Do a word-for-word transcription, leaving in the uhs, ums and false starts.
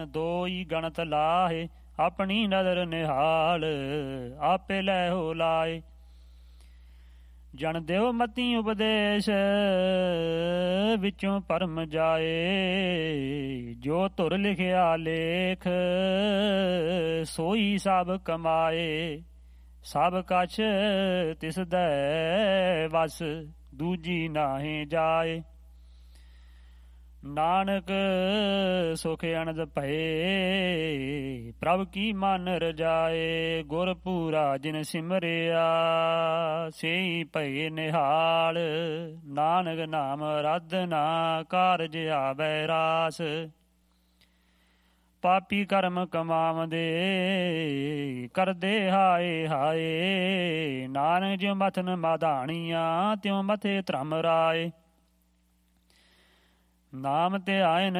ਦੋਈ ਗਣਤ ਲਾਹੇ, ਆਪਣੀ ਨਦਰ ਨਿਹਾਲ ਆਪੇ ਲੈ ਹੋ ਲਾਏ। ਜਨ ਦਿਓ ਮਤੀ ਉਪਦੇਸ਼, ਵਿੱਚੋਂ ਭਰਮ ਜਾਏ। ਜੋ ਧੁਰ ਲਿਖਿਆ ਲੇਖ, ਸੋਈ ਸਭ ਕਮਾਏ। ਸਭ ਕਛ ਤਿਸ ਦੈ ਵਸ, ਦੂਜੀ ਨਾਹੀਂ ਜਾਏ। ਨਾਨਕ ਸੁਖ ਅਨੰਦ ਭਏ, ਪ੍ਰਭ ਕੀ ਮਨ ਰਜਾਏ। ਗੁਰ ਪੂਰਾ ਜਿਨ ਸਿਮਰਿਆ, ਸੇਈ ਭਏ ਨਿਹਾਲ। ਨਾਨਕ ਨਾਮ ਆਰਾਧਨਾ, ਕਾਰਜ ਆਵੈ ਰਾਸ। ਪਾਪੀ ਕਰਮ ਕਮਾਵਦੇ, ਕਰਦੇ ਹਾਏ ਹਾਏ। ਨਾਨਕ ਜਿਉ ਮਥਨ ਮਾਧਾਣੀਆਂ, ਤਿਉ ਮਥੇ ਧਰਮ ਰਾਏ। ਨਾਮ ਧਿਆਇ ਨ